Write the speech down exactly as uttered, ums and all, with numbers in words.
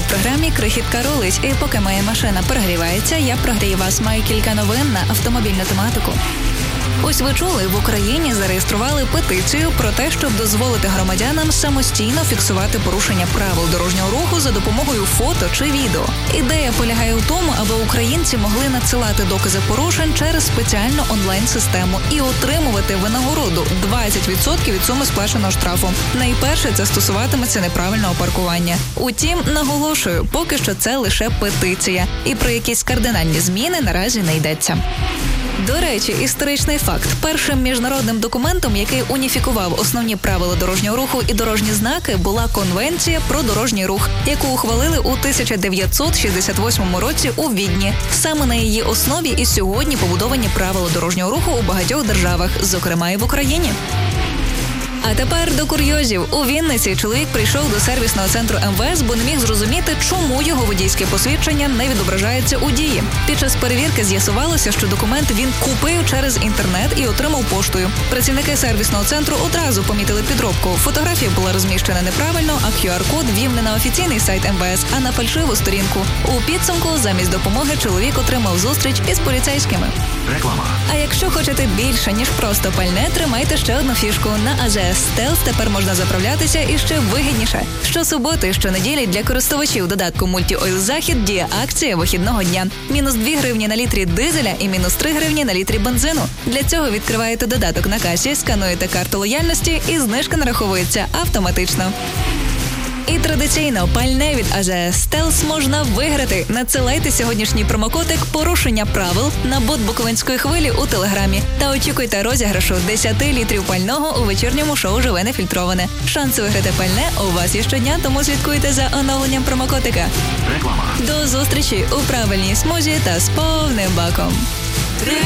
у програмі «Крихітка рулить». І поки моя машина перегрівається, я прогрію вас маю кілька новин на автомобільну тематику. Ось ви чули, в Україні зареєстрували петицію про те, щоб дозволити громадянам самостійно фіксувати порушення правил дорожнього руху за допомогою фото чи відео. Ідея полягає в тому, аби українці могли надсилати докази порушень через спеціальну онлайн-систему і отримувати винагороду двадцять відсотків від суми сплаченого штрафу. Найперше це стосуватиметься неправильного паркування. Утім, наголошую, поки що це лише петиція. І про якісь кардинальні зміни наразі не йдеться. До речі, історичний факт. Першим міжнародним документом, який уніфікував основні правила дорожнього руху і дорожні знаки, була Конвенція про дорожній рух, яку ухвалили у тисяча дев'ятсот шістдесят восьмому році у Відні. Саме на її основі і сьогодні побудовані правила дорожнього руху у багатьох державах, зокрема і в Україні. А тепер до курйозів. У Вінниці чоловік прийшов до сервісного центру ем ве ес, бо не міг зрозуміти, чому його водійське посвідчення не відображається у дії. Під час перевірки з'ясувалося, що документ він купив через інтернет і отримав поштою. Працівники сервісного центру одразу помітили підробку. Фотографія була розміщена неправильно, а кю ар-код ввів не на офіційний сайт ем ве ес, а на фальшиву сторінку. У підсумку замість допомоги чоловік отримав зустріч із поліцейськими. Реклама. А якщо хочете більше, ніж просто пальне, тримайте ще одну фішку. На а зет ес Stealth тепер можна заправлятися і ще вигідніше. Щосуботи і щонеділі для користувачів додатку Multi-Oil Захід діє акція вихідного дня. Мінус дві гривні на літрі дизеля і мінус три гривні на літрі бензину. Для цього відкриваєте додаток на касі, скануєте карту лояльності і знижка нараховується автоматично. І традиційно пальне від а зет ес Stealth можна виграти. Надсилайте сьогоднішній промокодик «Порушення правил» на бот Буковинської хвилі у Телеграмі. Та очікуйте розіграшу десять літрів пального у вечірньому шоу «Живе нефільтроване». Шанси виграти пальне у вас є щодня, тому слідкуйте за оновленням промокодика. Реклама. До зустрічі у правильній смузі та з повним баком.